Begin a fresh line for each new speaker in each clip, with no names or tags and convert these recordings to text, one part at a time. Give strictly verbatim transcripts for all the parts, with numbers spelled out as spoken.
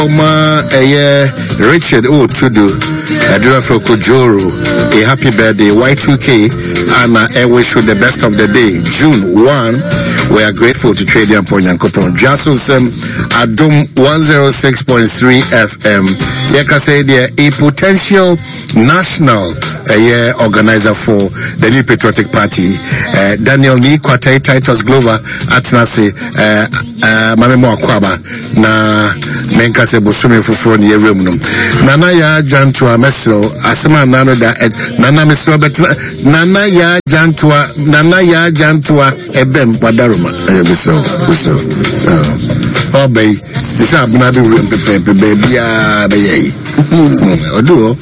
Oma Eye Richard O Tudu, a driver for Kojoro, a happy birthday, Y two K, and I wish you the best of the day. June first, we are grateful to Trade and Ponyankopon. Jason Adum one oh six point three F M. Yeka say there a potential national uh, organizer for the New Patriotic Party. Uh, Daniel Ni Kwatai Titus Glover Atnase, uh, uh, Mamemo Akwaba, na Menka se Bosume Fufro ni Yerem no. Nana ya Jantua Mesro, Asema Nano da, Nana Mesro, but Nana ya Jantua, Nana ya Jantua, Ebem, Wadaruma, Mesro, Mesro. Oh, baby, this is Abuna baby, ah, baby. Oduo.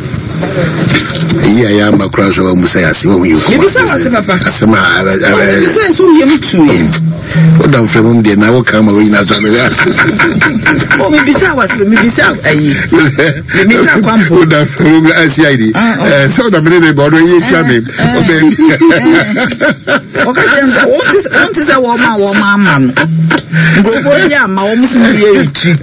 Yeah, I am a crush of Musaya. You say, Papa. Asema, I say, so you too. What down from the now come away as well. Oh, maybe I was, maybe I maybe I come put down from the I C I D. So the minute about you, Sammy. Okay, what is what is a woman, woman? Go for ya, my almost here retreat.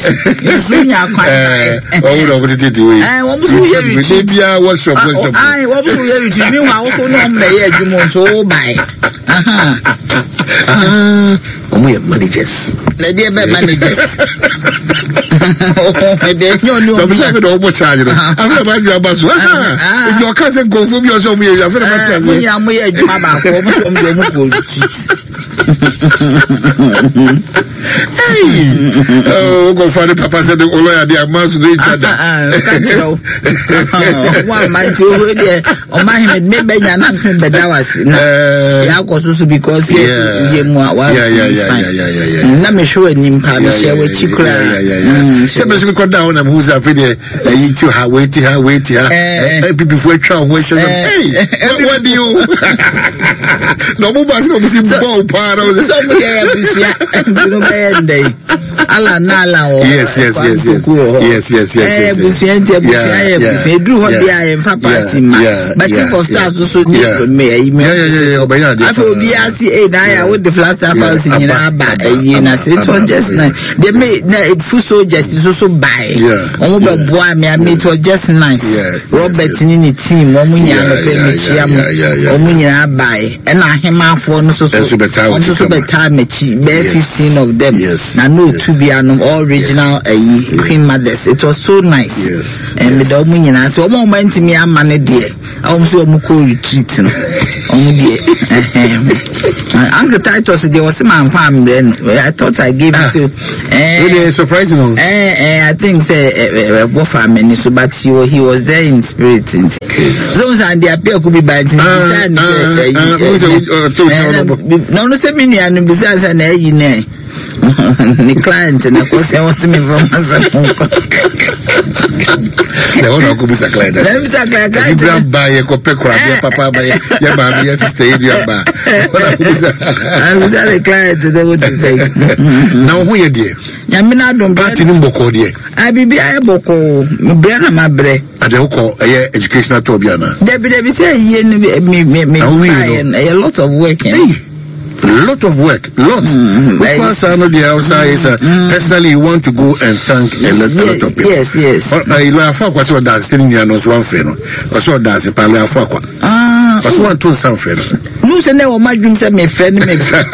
Oh, no, what did you do? I almost here retreat. Workshop, workshop. I almost here retreat. You also know me, you want so buy. Ah, we have managers. The dear managers. You know, I'm not going to charge you. I'm not about you about if your cousin go from your home, you're very much as we are. We are from oh, go find the papa said the lawyer, they are mass with each other. One might already, or my head, maybe you're not saying that was also because yeah, yeah, yeah, yeah, yeah, yeah. Let me show him how to share with you. Yeah, yeah, yeah. Somebody go down and who's afraid to eat you, how wait, how wait, how before trial, hey, what do you? No more, no more, part of the Allah nala o yes yes yes yes yes yes yes eh busiente busiaye busie do hot dia em fa party ma but chief of staff so ni me ayi me yeah yeah yeah obeya dey afi obi asi eh na ya with the flat staff house nyina ba ayi na say it was just nice they made na full soldiers so so buy omo be boa me me it was just nice Robert ni ni team omo nya no pe me chia mo omo nyina buy e na ahemafo no so so so so better me chi be fifteen of them na no to be an all original uh, Queen Mothers. It was so nice. Yes. And with the woman, so one moment me a man dear. I am so much retreat. Only dear. Uncle Titus, there was a man farm then. I thought I gave it to. Really surprising. Eh, I think say both family, so but he was he was there in spirit. Those and the appeal could be by me. No, no, say me and besides an eh. The client and of course I was to me from Mazamoko. The one who is a client. Let me say, I can't buy a copecra, papa, by your baby, yes, stay in your bar. I was a client to the wood. Now, who you dear? Yamina don't party in Boko, dear. I be a Boko, Brianna Mabre. At the Oko, a educational Tobiana. Debbie say, a lot of work. Lot of work, lot. Mm, because I know the outside is uh, mm, personally you want to go and thank a lot, yeah, a lot of people. Yes, yes. I laugh at what that's telling you and one friend. Also, that's a pally of aqua. Ah, also, one to some friend. No, so now my dream said my friend.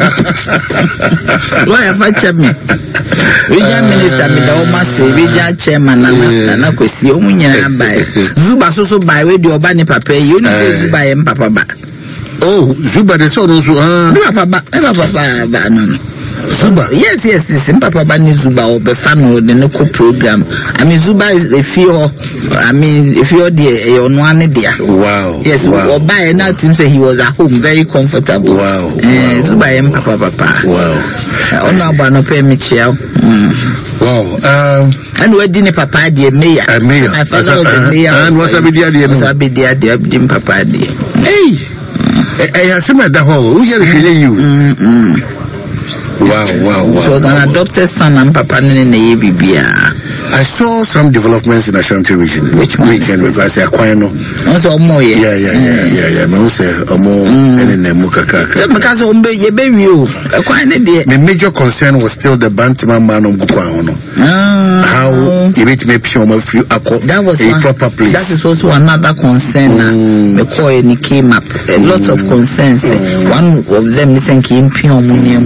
Why have I checked me? Regional Minister, with the Omas, Regional Chairman, and I could see Omunia by Zuba so by radio Bani Papa, you know, Zuba and Papa. Oh, Zuba the son also. Ah, Papa, Papa, no. Zuba. Yes, yes, yes. Papa Bani Zuba or Befano, the Noko program. I mean, Zuba is a few. I mean, if you're there, you're one there. Wow. Yes, wow. Or by now, Tim said he was at home, very comfortable. Wow. Uh, Zuba and Papa Papa. Wow. Oh no, but no pay me chair. Wow. Um. And where didn't Papa dear mayor? A mayor. My father was a mayor. And what's a bit there? What's a bit there? Dear Papa dear. Hey. I have some at the hole. Who are you?
Wow, wow, wow.
So wow, an wow. adopted son and papa in the A B B.
I saw some developments in Ashanti region.
Which one?
Weekend because I quite know.
Also, more.
Yeah, yeah, yeah, yeah, yeah. I say, more and then Mukaka.
Because on your baby, you quite the
major concern was still the Bantam man on Bukwano. How you make me pure free.
That was
a
one,
proper place.
That is also another concern. The coin came up. A lot of concerns. One of them is saying pure money.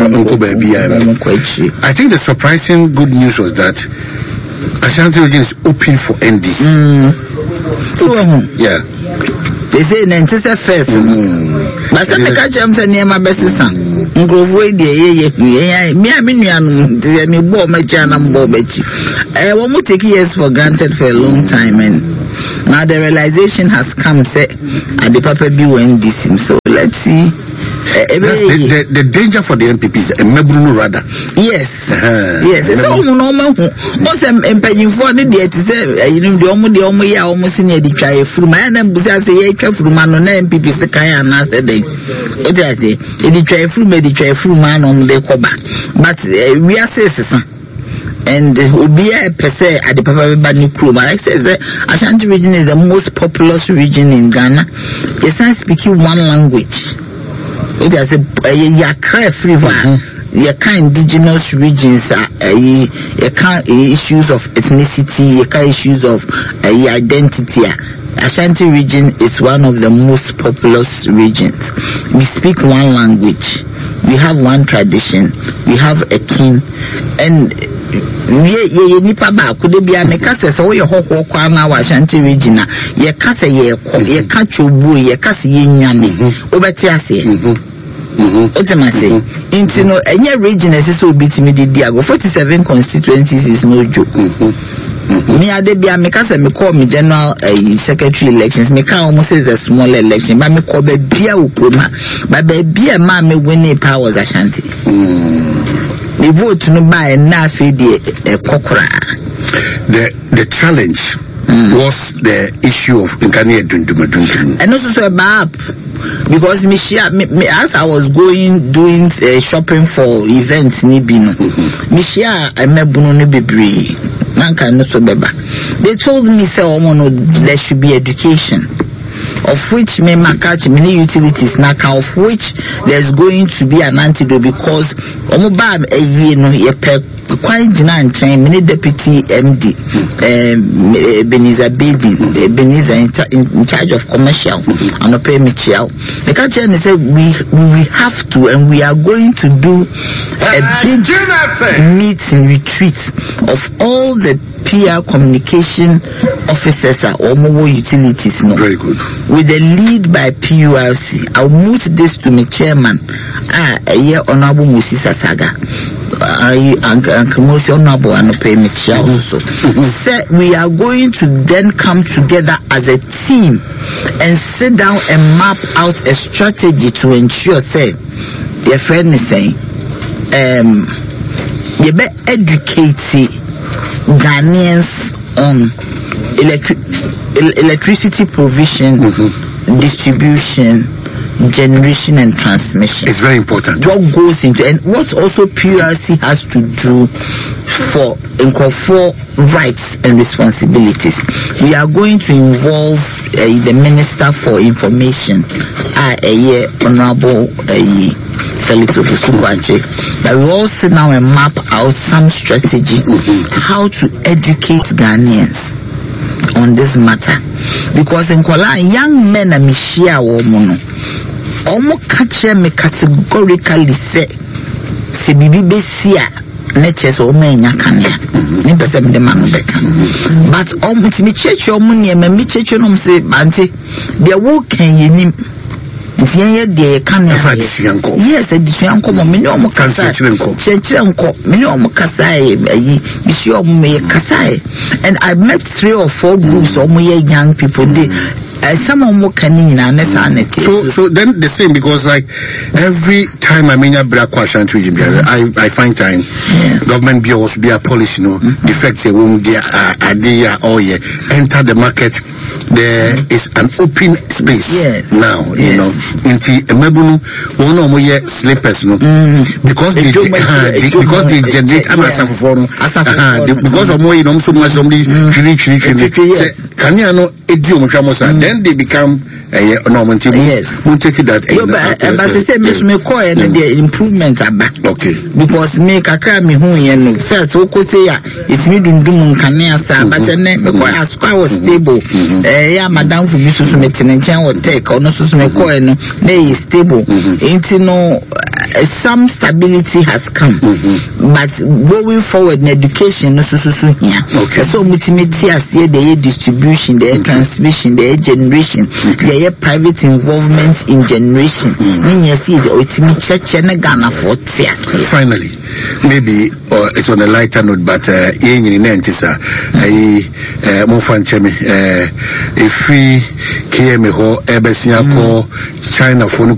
I think the surprising good news was that Ashanti region is open for N D C.
Mm. So,
yeah.
They say ninety-seven first.
Mm.
But some catch them say near my best son. Grove way the yeah, me I mean the new boy my channel bobechi. I want to take years for granted for a long time, and now the realization has come. Say at the papa be N D C. So let's see. Uh,
the, the, the danger for the M P P is a mebruno rather.
Yes, uh, yes. So normal. Most M P for the day to say you know the omo the omo ya almost near the try from my name. Because I say yeah try from man on M P P the kaya na say they. What I say the try from the try from man on the koba. But uh, we are saying and Obi per se at the Papa Bani Kruma. I say the Ashanti region is the most populous region in Ghana. Yes, I speaking one language. It has a yakra everywhere. You can indigenous regions are you can issues of ethnicity, you can issues of uh, identity. Ashanti region is one of the most populous regions. We speak one language, we have one tradition, we have a king, and we ye nipa ba could be a mekase so ye ho ho kwa na Ashanti region ye kase ye ye ka chobu ye kase ye nyane obeti ase. What am I saying? Into no any region is so bit me the go forty-seven constituencies is no joke. Me I dey be a make us me call me general uh, secretary elections. Me can almost say the small election, but me call be bia ukroma. But be bia ma me winning powers Ashanti. The vote no buy na fe the kokora.
The the challenge mm. was the issue of Nkania Dunduma Dunduma.
And also so about because me share me, me as I was going doing uh, shopping for events ni bino mm-hmm. me share I me bunu ni bebre nanka no so beba. They told me say omo no there should be education, of which me makach many utilities naka, of which there's going to be an antidote because omo ba e ye no ye pe kwai jina nchen many deputy M D um Beniza Baby Beniza in, in charge of commercial and pay Michel. The catcher say we we have to and we are going to do a big meeting retreat of all the P R communication officers or mobile utilities. No,
very good.
With the lead by P U R C, I'll move this to my chairman. Ah, a year honorable Moses Saga. I and Kamosi honorable and pay Michel also. Said we are going to then come together as a team and sit down and map out a strategy to ensure, say, your friend is saying, um, you better educate Ghanaians on electric electricity provision, mm-hmm. distribution, generation and transmission.
It's very important.
What goes into and what also P U R C has to do for for rights and responsibilities. We are going to involve uh, the Minister for Information, uh, uh, Honorable uh, Felix Obusubuache, that we all sit down and map out some strategy how to educate Ghanaians on this matter. Because in Kuala, young men are mishia woman. Omo catch me categorically say, se bibi besia. Natures or men yakania, never them the man bekan. But um, it's me church or money and me church on say, Banty, they're walking in him. They can yes, a disyanko, minimum Kasai, Chechenko, minimum Kasai, Bishop me Kasai. And I met three or four groups of young people. They Uh, some of more canning and sanity.
So, so then the same because like every time I mean a black question to you, I I find time. Yeah. Government be also be a policy, no mm-hmm. defects a wound there idea or yeah enter the market there is an open space
yes.
now,
yes.
you know. Inti emebunu wono mo ye slippers no because they because they generate amasafu for no because of mo you know so much somebody chiri chiri chiri can you know edi omo hwa mo sa then they become eh no mo nti
yes
mo take that
eh but say me me call and the improvement aba
okay
because me kakra me hu yen no first wo ko say ya itimi dundum nkane asa but ne me call as kwa was stable eh ya madam fu bi so so metene nchen wo take ono so so me call no na is stable enti no Uh, some stability has come, mm-hmm. but going forward in education, no so so so here.
Okay.
So multimedia here, the distribution, the mm-hmm. transmission, the generation, mm-hmm. the private involvement in generation. Mm-hmm.
Finally, maybe uh, it's on a lighter note, but uh, in Nantisa, I more fun chemi. If we came ho Ebesia ko China for no